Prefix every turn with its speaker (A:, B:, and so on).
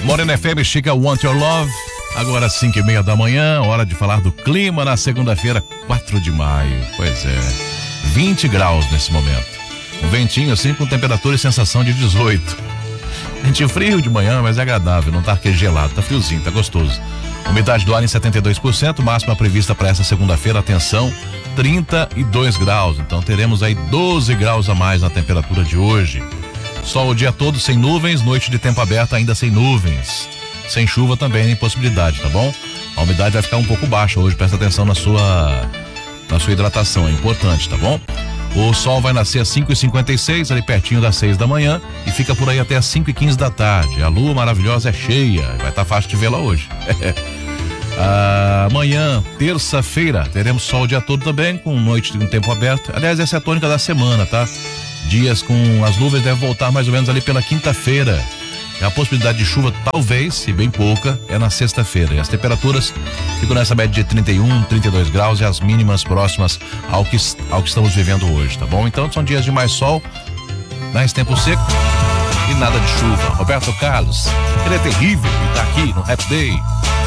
A: Morena FM, Chica Want Your Love. Agora 5:30 da manhã, hora de falar do clima na segunda-feira, 4 de maio. Pois é, 20 graus nesse momento. Um ventinho assim com temperatura e sensação de 18. Ventinho frio de manhã, mas é agradável, não tá aquele gelado, tá friozinho, tá gostoso. Umidade do ar em 72%, máxima prevista para essa segunda-feira, atenção, 32 graus. Então teremos aí 12 graus a mais na temperatura de hoje. Sol o dia todo sem nuvens, noite de tempo aberto ainda sem nuvens. Sem chuva também, nem possibilidade, tá bom? A umidade vai ficar um pouco baixa hoje, presta atenção na sua hidratação, é importante, tá bom? O sol vai nascer às 5h56, ali pertinho das 6 da manhã, e fica por aí até às 5h15 da tarde. A lua maravilhosa é cheia, vai estar fácil de vê-la hoje. Amanhã, terça-feira, teremos sol o dia todo também, com noite de tempo aberto. Aliás, essa é a tônica da semana, tá? Dias com as nuvens devem voltar mais ou menos ali pela quinta-feira. A possibilidade de chuva, talvez, se bem pouca, é na sexta-feira. E as temperaturas ficam nessa média de 31, 32 graus e as mínimas próximas ao que estamos vivendo hoje, tá bom? Então são dias de mais sol, mais tempo seco e nada de chuva. Roberto Carlos, ele é terrível e tá aqui no Happy Day.